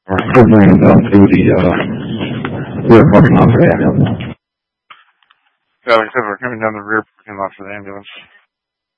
We're still bringing them to the rear parking lot for the ambulance. Yeah, like I said, we're coming down the rear parking lot for the ambulance.